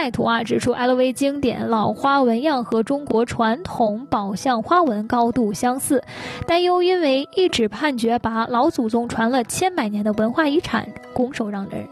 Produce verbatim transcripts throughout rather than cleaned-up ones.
赛图啊指出 L V 经典老花纹样和中国传统宝相花纹高度相似，担忧因为一纸判决把老祖宗传了千百年的文化遗产拱手让人。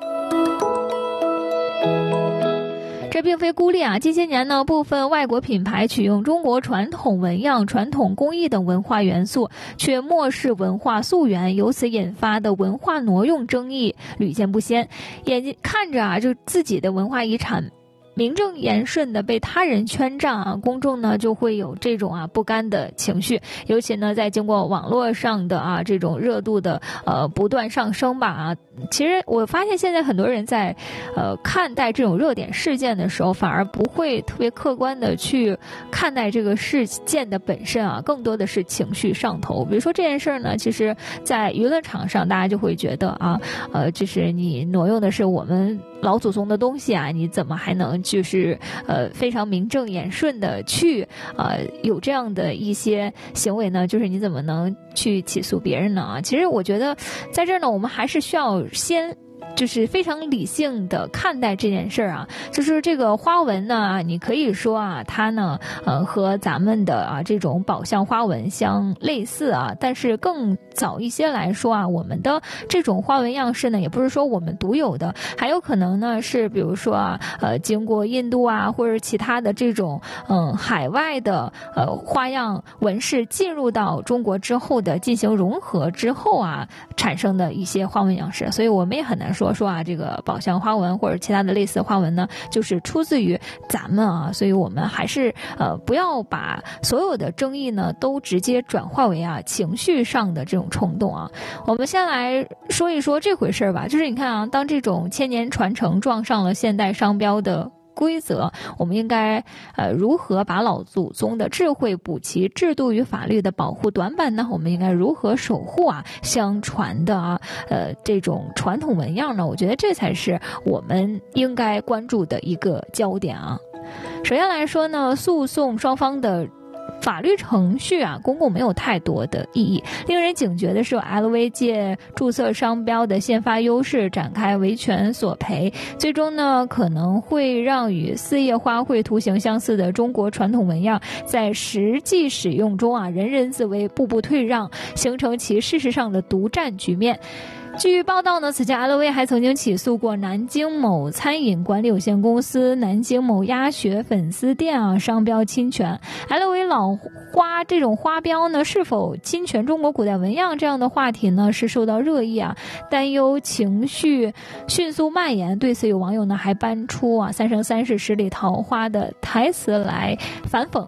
这并非孤立啊！近些年呢，部分外国品牌取用中国传统纹样、传统工艺等文化元素，却漠视文化溯源，由此引发的文化挪用争议屡见不鲜。眼睛看着啊，就自己的文化遗产名正言顺的被他人圈占啊，公众呢就会有这种啊不甘的情绪，尤其呢在经过网络上的啊这种热度的呃不断上升吧啊，其实我发现现在很多人在呃看待这种热点事件的时候，反而不会特别客观的去看待这个事件的本身啊，更多的是情绪上头。比如说这件事呢，其实在舆论场上大家就会觉得啊，呃就是你挪用的是我们老祖宗的东西啊，你怎么还能就是呃非常名正言顺的去呃有这样的一些行为呢？就是你怎么能去起诉别人呢？啊，其实我觉得在这儿呢，我们还是需要先就是非常理性的看待这件事儿啊，就是这个花纹呢，你可以说啊，它呢，呃，和咱们的啊这种宝相花纹相类似啊，但是更早一些来说啊，我们的这种花纹样式呢，也不是说我们独有的，还有可能呢是比如说啊，呃，经过印度啊或者其他的这种嗯海外的呃花样纹饰进入到中国之后的进行融合之后啊，产生的一些花纹样式，所以我们也很难说说啊，这个宝相花纹或者其他的类似花纹呢，就是出自于咱们啊，所以我们还是呃不要把所有的争议呢都直接转化为啊情绪上的这种冲动啊。我们先来说一说这回事吧，就是你看啊，当这种千年传承撞上了现代商标的规则，我们应该呃如何把老祖宗的智慧补齐制度与法律的保护短板呢？我们应该如何守护啊相传的啊呃这种传统纹样呢？我觉得这才是我们应该关注的一个焦点啊。首先来说呢，诉讼双方的法律程序啊，公共没有太多的意义。令人警觉的是 ，L V 借注册商标的先发优势展开维权索赔，最终呢可能会让与四叶花卉图形相似的中国传统纹样在实际使用中啊人人自危，步步退让，形成其事实上的独占局面。据报道呢，此前 L V 还曾经起诉过南京某餐饮管理有限公司、南京某鸭血粉丝店啊商标侵权。L V 老花这种花标呢是否侵权中国古代纹样这样的话题呢是受到热议啊，担忧情绪迅速蔓延。对此有网友呢还搬出啊三生三世十里桃花的台词来反讽。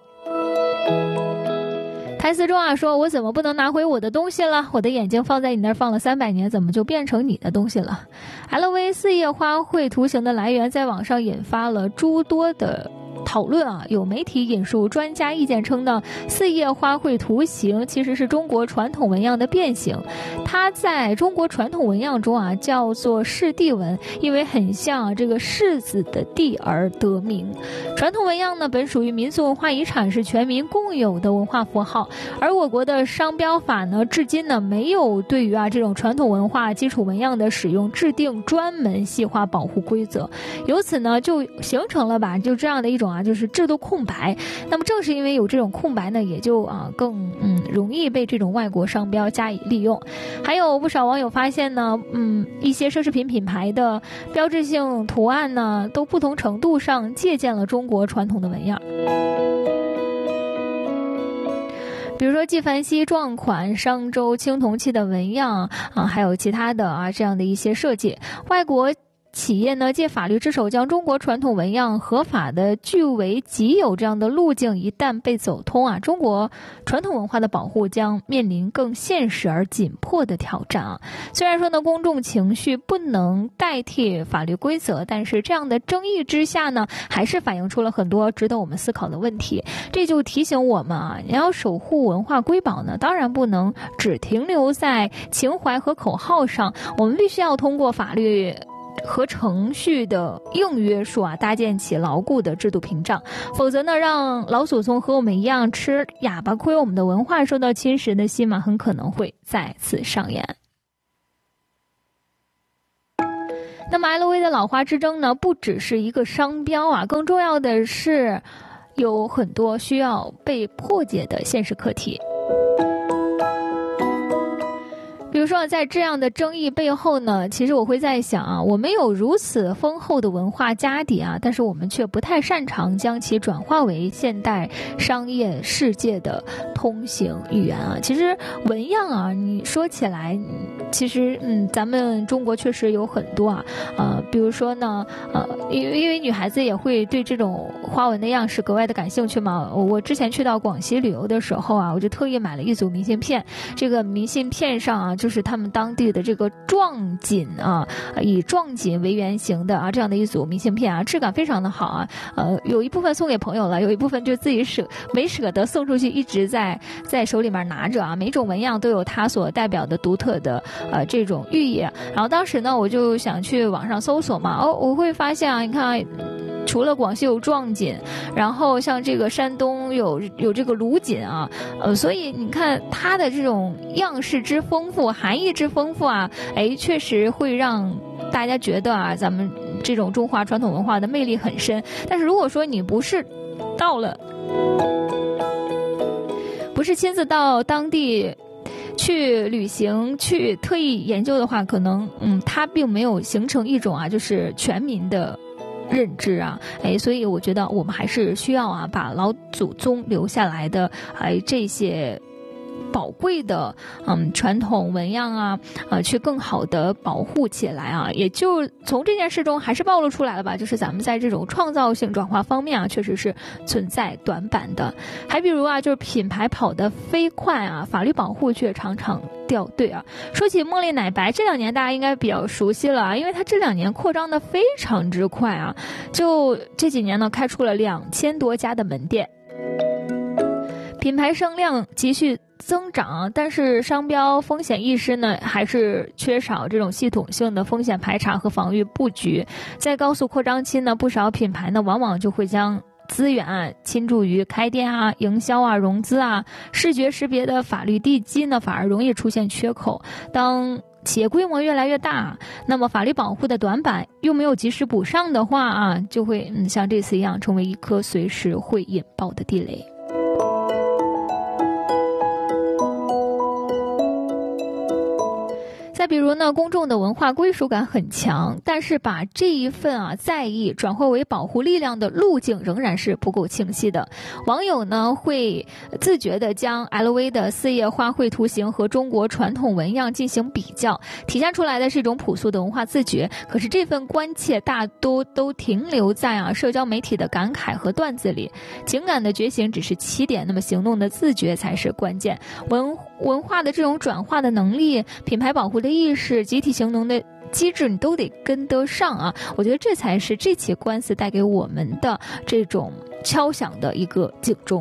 台词中啊说，我怎么不能拿回我的东西了？我的眼睛放在你那儿放了三百年，怎么就变成你的东西了？ L V 四叶花卉图形的来源在网上引发了诸多的讨论啊，有媒体引述专家意见称呢，四叶花卉图形其实是中国传统纹样的变形，它在中国传统纹样中啊叫做柿地纹，因为很像、啊、这个柿子的地而得名。传统纹样呢本属于民俗文化遗产，是全民共有的文化符号，而我国的商标法呢至今呢没有对于啊这种传统文化基础纹样的使用制定专门细化保护规则，由此呢就形成了吧就这样的一种啊就是制度空白。那么正是因为有这种空白呢，也就啊更嗯容易被这种外国商标加以利用。还有不少网友发现呢，嗯一些奢侈品品牌的标志性图案呢，都不同程度上借鉴了中国传统的纹样。比如说纪梵希撞款、商周青铜器的纹样啊，还有其他的啊这样的一些设计，外国企业呢借法律之手将中国传统纹样合法的据为己有这样的路径一旦被走通啊，中国传统文化的保护将面临更现实而紧迫的挑战啊。虽然说呢公众情绪不能代替法律规则，但是这样的争议之下呢，还是反映出了很多值得我们思考的问题。这就提醒我们啊，你要守护文化瑰宝呢，当然不能只停留在情怀和口号上，我们必须要通过法律和程序的硬约束啊，搭建起牢固的制度屏障，否则呢，让老祖宗和我们一样吃哑巴亏，我们的文化受到侵蚀的戏码很可能会再次上演。 那么 L V 的老花之争呢，不只是一个商标啊，更重要的是有很多需要被破解的现实课题。比如说在这样的争议背后呢，其实我会在想啊，我们有如此丰厚的文化家底啊，但是我们却不太擅长将其转化为现代商业世界的通行语言啊。其实纹样啊，你说起来其实嗯，咱们中国确实有很多啊，呃，比如说呢，呃，因为因为女孩子也会对这种花纹的样式格外的感兴趣嘛。我之前去到广西旅游的时候啊，我就特意买了一组明信片，这个明信片上啊，就是他们当地的这个壮锦啊，以壮锦为原型的啊，这样的一组明信片啊，质感非常的好啊。呃，有一部分送给朋友了，有一部分就自己舍没舍得送出去，一直在在手里面拿着啊。每种纹样都有它所代表的独特的呃这种寓意。然后当时呢，我就想去网上搜索嘛，哦，我会发现啊，你看。除了广西有壮锦，然后像这个山东有有这个鲁锦啊，呃，所以你看它的这种样式之丰富、含义之丰富啊，哎，确实会让大家觉得啊，咱们这种中华传统文化的魅力很深。但是如果说你不是到了，不是亲自到当地去旅行、去特意研究的话，可能嗯，它并没有形成一种啊，就是全民的认知啊，哎，所以我觉得我们还是需要啊，把老祖宗留下来的哎这些宝贵的嗯传统纹样啊，呃，去更好的保护起来啊。也就从这件事中还是暴露出来了吧，就是咱们在这种创造性转化方面啊，确实是存在短板的。还比如啊，就是品牌跑得飞快啊，法律保护却常常掉队啊。说起茉莉奶白，这两年大家应该比较熟悉了啊，因为它这两年扩张的非常之快啊，就这几年呢，开出了两千多家的门店，品牌声量急剧增长，但是商标风险意识呢，还是缺少这种系统性的风险排查和防御布局。在高速扩张期呢，不少品牌呢，往往就会将资源啊倾注于开店啊、营销啊、融资啊，视觉识别的法律地基呢，反而容易出现缺口。当企业规模越来越大，那么法律保护的短板又没有及时补上的话啊，就会嗯像这次一样，成为一颗随时会引爆的地雷。再比如呢，公众的文化归属感很强，但是把这一份啊在意转化为保护力量的路径仍然是不够清晰的。网友呢会自觉地将 L V 的四叶花卉图形和中国传统纹样进行比较，体现出来的是一种朴素的文化自觉。可是这份关切大多都停留在啊社交媒体的感慨和段子里，情感的觉醒只是起点，那么行动的自觉才是关键。文文化的这种转化的能力，品牌保护的意识，集体行动的机制，你都得跟得上啊！我觉得这才是这起官司带给我们的这种敲响的一个警钟。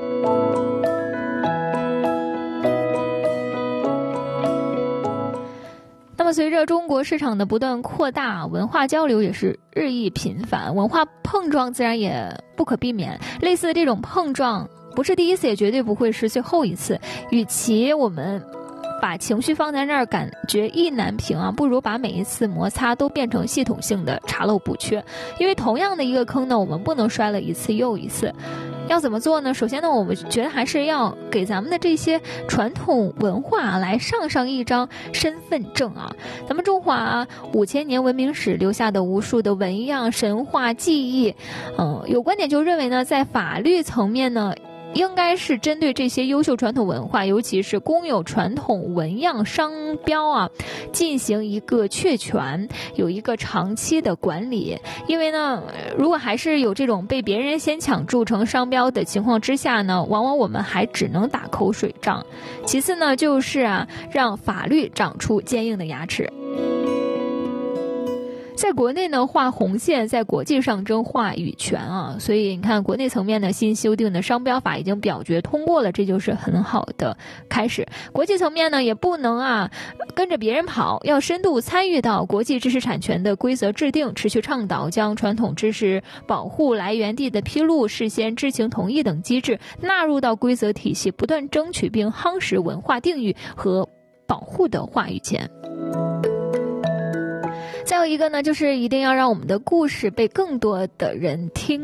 那么随着中国市场的不断扩大，文化交流也是日益频繁，文化碰撞自然也不可避免。类似这种碰撞不是第一次，也绝对不会是最后一次。与其我们把情绪放在那儿，感觉意难平啊，不如把每一次摩擦都变成系统性的查漏补缺。因为同样的一个坑呢，我们不能摔了一次又一次。要怎么做呢？首先呢，我们觉得还是要给咱们的这些传统文化来上上一张身份证啊。咱们中华五千年文明史留下的无数的纹样、神话、记忆，嗯、呃，有观点就认为呢，在法律层面呢，应该是针对这些优秀传统文化，尤其是公有传统纹样商标啊，进行一个确权，有一个长期的管理。因为呢，如果还是有这种被别人先抢注成商标的情况之下呢，往往我们还只能打口水仗。其次呢，就是啊，让法律长出坚硬的牙齿。在国内呢，画红线，在国际上争话语权啊，所以你看，国内层面的新修订的商标法已经表决通过了，这就是很好的开始。国际层面呢，也不能啊跟着别人跑，要深度参与到国际知识产权的规则制定，持续倡导将传统知识保护来源地的披露、事先知情同意等机制纳入到规则体系，不断争取并夯实文化定域和保护的话语权。 再有一个呢，就是一定要让我们的故事被更多的人听